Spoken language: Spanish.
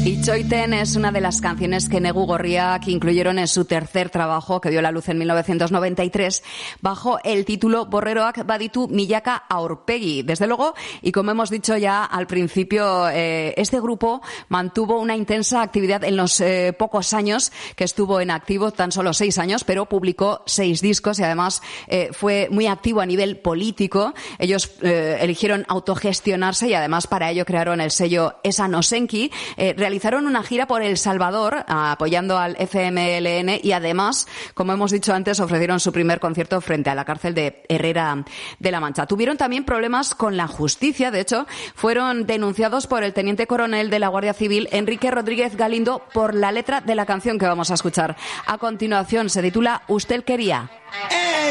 Itxoiten es una de las canciones que Negu Gorriak incluyeron en su tercer trabajo, que vio la luz en 1993, bajo el título Borreroak baditu milaka aurpegi. Desde luego, y como hemos dicho ya al principio, este grupo mantuvo una intensa actividad en los pocos años que estuvo en activo, tan solo 6 años, pero publicó 6 discos y además fue muy activo a nivel político. Ellos eligieron autogestionarse y además para ello crearon el sello Esa Nosenki. Realizaron una gira por El Salvador apoyando al FMLN y además, como hemos dicho antes, ofrecieron su primer concierto frente a la cárcel de Herrera de la Mancha. Tuvieron también problemas con la justicia. De hecho, fueron denunciados por el teniente coronel de la Guardia Civil, Enrique Rodríguez Galindo, por la letra de la canción que vamos a escuchar. A continuación se titula Usted quería.